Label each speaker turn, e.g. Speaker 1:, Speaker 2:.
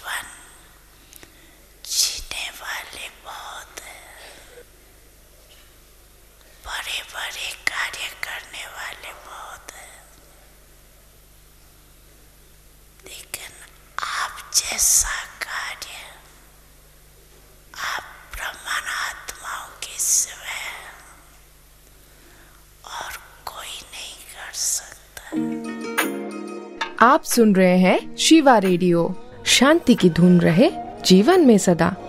Speaker 1: जीवन जीने वाले बहुत हैं, बड़े बड़े कार्य करने वाले बहुत हैं, लेकिन आप जैसा कार्य आप ब्रह्मात्माओं के सिवाय और कोई नहीं कर सकता।
Speaker 2: आप सुन रहे हैं शिवा रेडियो। शांति की धुन रहे जीवन में सदा।